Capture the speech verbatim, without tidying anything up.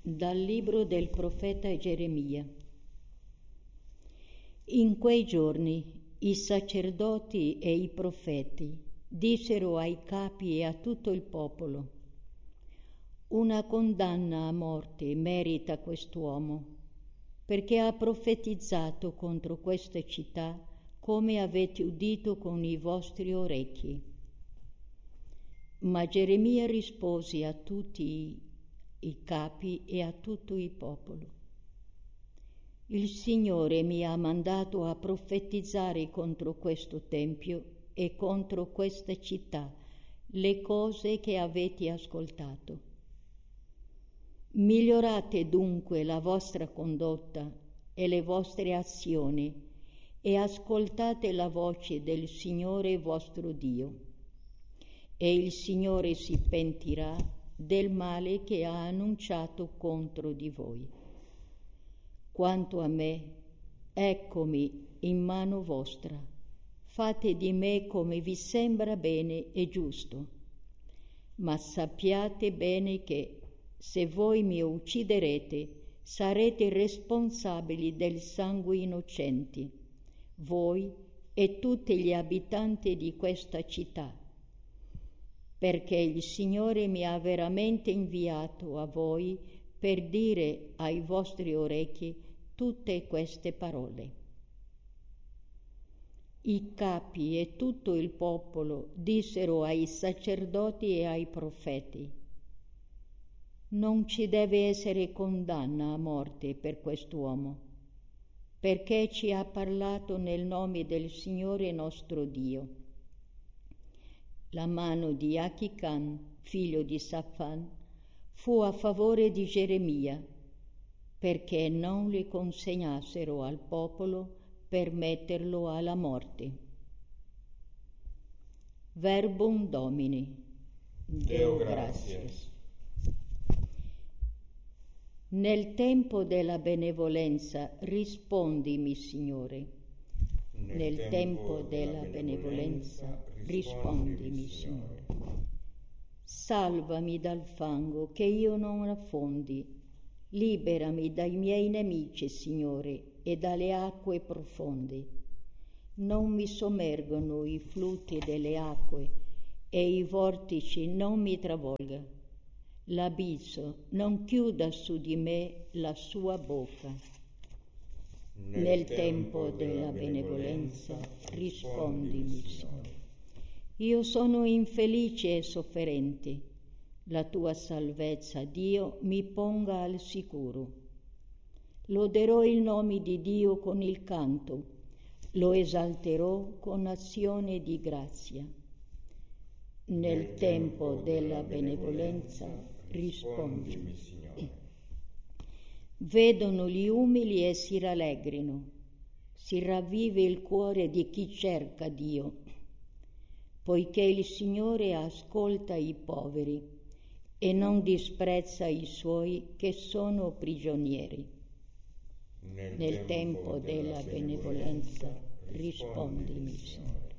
Dal libro del profeta Geremia. In quei giorni i sacerdoti e i profeti dissero ai capi e a tutto il popolo: una condanna a morte merita quest'uomo, perché ha profetizzato contro questa città come avete udito con i vostri orecchi. Ma Geremia rispose a tutti i i capi e a tutto il popolo: il Signore mi ha mandato a profetizzare contro questo tempio e contro questa città le cose che avete ascoltato. Migliorate dunque la vostra condotta e le vostre azioni e ascoltate la voce del Signore vostro Dio, e il Signore si pentirà del male che ha annunciato contro di voi. Quanto a me, eccomi in mano vostra, fate di me come vi sembra bene e giusto, ma sappiate bene che se voi mi ucciderete sarete responsabili del sangue innocenti, voi e tutti gli abitanti di questa città, perché il Signore mi ha veramente inviato a voi per dire ai vostri orecchi tutte queste parole. I capi e tutto il popolo dissero ai sacerdoti e ai profeti: non ci deve essere condanna a morte per quest'uomo, perché ci ha parlato nel nome del Signore nostro Dio. La mano di Achicam, figlio di Safan, fu a favore di Geremia, perché non li consegnassero al popolo per metterlo alla morte. Verbum Domini. Deo gratias. Nel tempo della benevolenza rispondimi, Signore. Nel, Nel tempo, tempo della benevolenza, benevolenza rispondimi, Signore. Salvami dal fango che io non affondi, liberami dai miei nemici, Signore, e dalle acque profonde. Non mi sommergono i flutti delle acque e i vortici non mi travolga. L'abisso non chiuda su di me la sua bocca. Nel, Nel tempo della benevolenza rispondimi, Signore. Io sono infelice e sofferente. La tua salvezza, Dio, mi ponga al sicuro. Loderò il nome di Dio con il canto, lo esalterò con azione di grazia. Nel, Nel tempo della benevolenza rispondimi, Signore. Vedono gli umili e si rallegrino, si ravvive il cuore di chi cerca Dio, poiché il Signore ascolta i poveri e non disprezza i suoi che sono prigionieri. Nel, Nel tempo della benevolenza rispondimi, Signore.